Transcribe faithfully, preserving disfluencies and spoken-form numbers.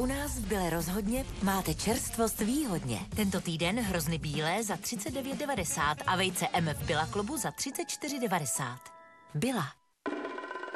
U nás v Bile rozhodně máte čerstvost výhodně. Tento týden hrozny bílé za třicet devět devadesát a vejce M F Billa Klubu za třicet čtyři devadesát. Billa.